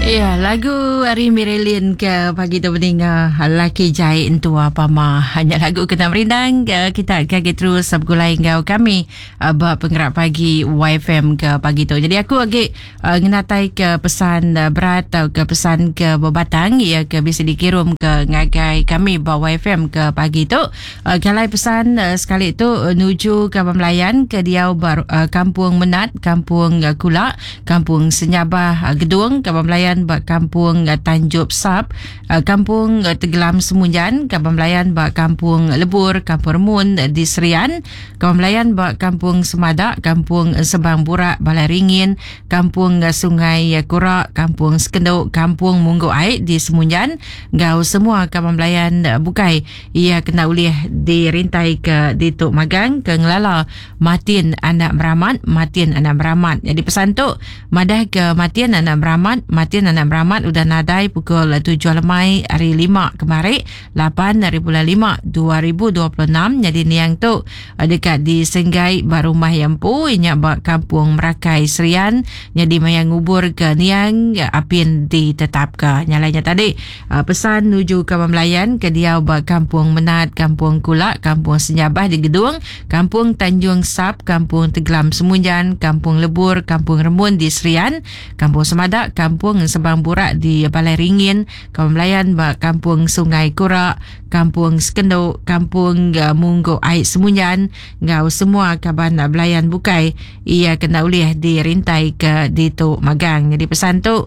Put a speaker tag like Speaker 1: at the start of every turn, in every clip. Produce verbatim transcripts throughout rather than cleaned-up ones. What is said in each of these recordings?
Speaker 1: Ya, lagu Ari Mirelin ke pagi tu pendengar laki jahit entua pama. Hanya lagu kena merindang kita kaki terus bergulai ngau kami uh, penggerak pagi Y F M ke pagi tu. Jadi aku lagi uh, ngenatai ke pesan uh, berat atau ke pesan ke berbatang ya ke bisa dikirim ke ngagai kami bawa Y F M ke pagi tu. Uh, kalau pesan uh, sekali tu uh, nuju ke Melayan ke Diau Bar, uh, Kampung Menat, Kampung uh, Kulak, Kampung Senyabah uh, Gedung ke Melayan bak Kampung uh, Tanjung Sap, uh, Kampung uh, Tegelam Semunjan, Kampung Melayan bak Kampung Lebur, Kampung Remun uh, di Serian, Kampung Melayan bak Kampung Semadak, Kampung uh, Sebang Burak, Balai Ringin, Kampung uh, Sungai uh, Kurak, Kampung Sekenduk, Kampung Munggu Air di Semunjan. Gau semua Kampung Melayan uh, bukai ia kena ulih dirintai ke di Tok Magang ke Ngelala Matin Anak Meramat, Matin Anak Meramat. Jadi pesan tu madah ke Matin Anak Meramat, Matin Anak Meramat udah nadai pukul tujuh lemai hari lima kemarin lapan hari bulan lima dua ribu dua puluh enam. Jadi niang tu dekat di Senggai Barumah Yampu inya bak Kampung Merakai Serian. Jadi mayang ngubur ke niang apin ditetap ke nyalanya tadi pesan nuju ke Melayan ke Diau bak Kampung Menat, Kampung Kulak, Kampung Senyabah di Gedung, Kampung Tanjung Sap, Kampung Tegelam Semunjan, Kampung Lebur, Kampung Remun di Serian, Kampung Semadak, Kampung Sebang Burak di Balai Ringin, Kampung Melayan bak Kampung Sungai Kurak, Kampung Sekenduk, Kampung uh, Munggu Air Semunjan. Ngau semua kaban uh, belayan bukai ia kena ulih dirintai ke di Tok Magang. Jadi pesan tu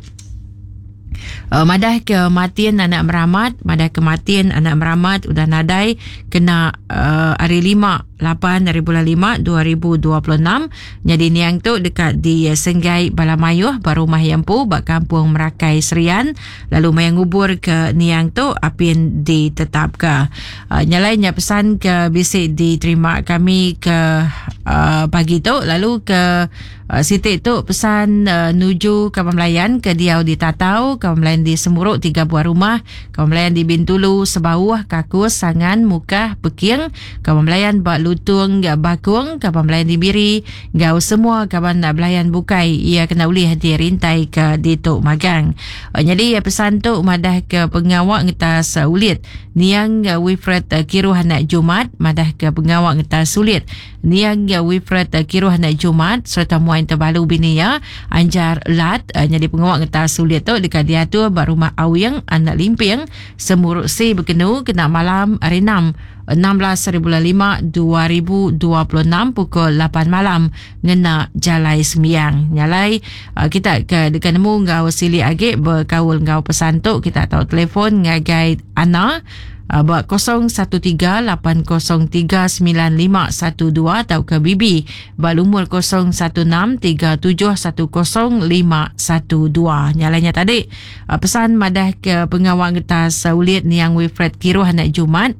Speaker 1: Uh, madah ke Matin Anak Meramat, madah ke Matin Anak Meramat udah nadai kena uh, hari lima lapan hari bulan lima dua ribu dua puluh enam. Jadi niang tu dekat di uh, Senggai Balamayuh Barumah Yampu bak Kampung Merakai Serian. Lalu mayang ngubur ke niang tu apin ditetap ke uh, nyalainya pesan ke bisik diterima kami ke uh, pagi tu. Lalu ke uh, sitik tu pesan uh, nuju Kampung Melayan ke Diau di Tatau, Kampung Melayan di Semuruk tiga buah rumah, Kampung Melayan di Bintulu, Sebawah, Kakus, Sangan, Mukah, Peking, Kampung Melayan bak Lutung, Bakung, Kampung Melayan di Biri. Gau semua kawan Melayan bukai ia kena ulih dirintai ke di Tok Magang. Uh, jadi uh, pesan tu madah ke pengawak ngetas uh, ulit niang uh, Wifred uh, Kiruh Anak Jumat, madah ke pengawak ngetas ulit niang uh, Wifred uh, Kiruh Anak Jumat serta muain terbalu binia Anjar Lat. Uh, jadi pengawak ngetas ulit tu dekat diatur Barumah Awing Anak Limping Semuruk Si Berkenu kena malam hari enam enam belas hari bulan lima dua ribu dua puluh enam pukul lapan malam ngena Jalai Sembiang. Nyalai uh, kita ke dekat nemu ngau sili agik berkawul ngau pesan tu kita tahu telefon ngagai Ana uh, buat kosong satu tiga lapan kosong tiga sembilan lima satu dua atau ke Bibi buat lumur kosong satu enam tiga tujuh satu kosong lima satu dua. Nyalanya tadi uh, pesan madah ke pengawal ngetas uh, ulit niang Wilfred Kiruh Anak Jumat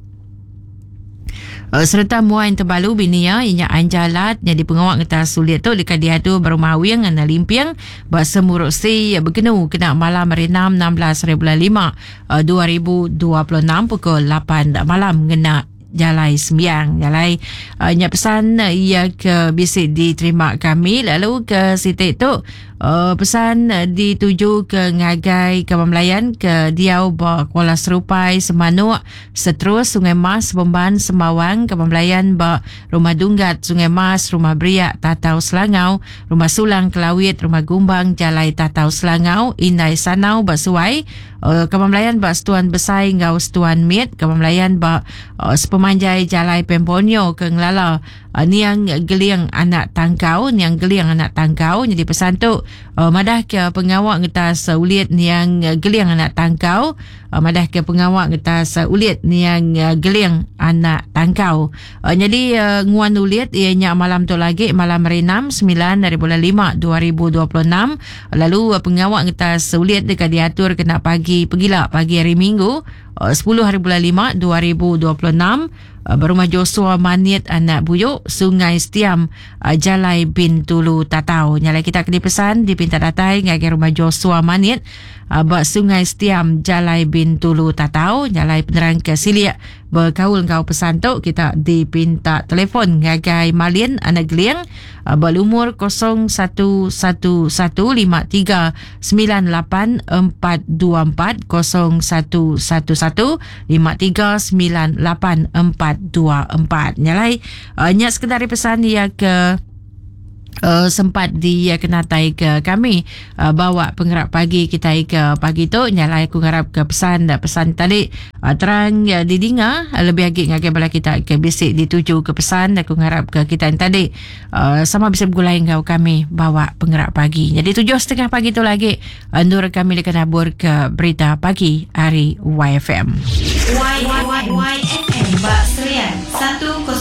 Speaker 1: Uh, serta muain terbalu binia inya Anjalat. Jadi pengawak ngetas sulit tu dekat dia tu Barumah Awing Anak Limpiang buat Semuruk Si berkenu kena malam hari enam enam belas hari bulan lima uh, dua ribu dua puluh enam pukul lapan malam ngena Jalai Sembiang. Jalai uh, nya pesan uh, ia ke bisik diterima kami. Lalu ke sitik tu uh, pesan uh, dituju ke ngagai Kampung Melayan ke Diau bak Kuala Serupai, Semanuk, Seterus, Sungai Mas, Bomban, Semawang, Kampung Melayan bak Rumah Dunggat, Sungai Mas, Rumah Beriak, Tatau Selangau, Rumah Sulang, Kelawit, Rumah Gumbang, Jalai Tatau Selangau, Indai Sanau bak Suai, uh, Kampung Melayan bak Setuan Besai, Ngau Setuan Mit, Kampung Melayan bak uh, Sepemanjai Jalai Pemponyo ke Ngelala uh, niang Geliang Anak Tangkau, niang Geliang Anak Tangkau. Jadi pesan tu uh, madah ke pengawak ngetas uh, ulit niang uh, Geliang Anak Tangkau, uh, madah ke pengawak ngetas uh, ulit niang uh, Geliang Anak Tangkau. Uh, jadi uh, nguan ulit ianya malam tu lagi malam hari enam sembilan dari bulan lima dua ribu dua puluh enam. Lalu uh, pengawak ngetas ulit dekat diatur kena pagi pergilah pagi hari Minggu uh, sepuluh hari bulan lima dua ribu dua puluh enam uh, berumah Joshua Maniat anak buyuk Sungai Setiam uh, Jalai bin Tulu Tatau. Nyalai kita kena pesan di pinta datai ngagi rumah Joshua Maniat uh, bak Sungai Setiam Jalai bin Tulu Tatau. Nyalai penerang ke Silia berkaul kau pesan tu kita dipinta telefon ngagai Malin anak Geliang uh, berumur kosong satu satu satu lima tiga sembilan lapan empat dua empat kosong satu satu satu lima tiga sembilan lapan empat dua empat. Nyalai uh, nyak sekedar pesan dia ke Uh, sempat dia kena tai ke kami uh, bawa penggerak pagi kita ke pagi tu. Nyalai aku harap ke pesan dah pesan tadi uh, terang ya didinga uh, lebih lagi ngagai bala kita ke bisik dituju ke pesan. Aku harap ke kita yang tadi uh, sama bisa bergulai kau kami bawa penggerak pagi. Jadi tujuh setengah pagi tu lagi uh, nur kami akan nabur ke berita pagi hari Y F M.
Speaker 2: Y, y, y, y F M Bak Serian satu